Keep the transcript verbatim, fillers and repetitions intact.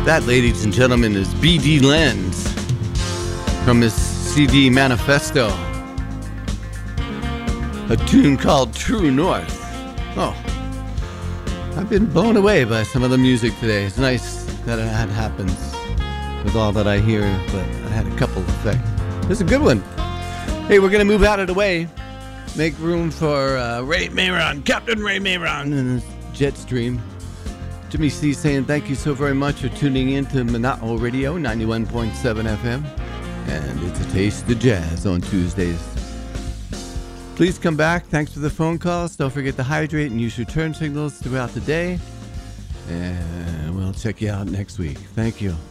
That, ladies and gentlemen, is B D Lenz from his C D Manifesto. A tune called True North. Oh, I've been blown away by some of the music today. It's nice that it had happens with all that I hear, but I had a couple of effects. This is a good one. Hey, we're going to move out of the way. Make room for uh, Ray Mayron, Captain Ray Mayron and his Jetstream. Jimmy C saying thank you so very much for tuning in to Mana'o Radio, ninety-one point seven F M. And it's a taste of jazz on Tuesdays. Please come back. Thanks for the phone calls. Don't forget to hydrate and use your turn signals throughout the day. And we'll check you out next week. Thank you.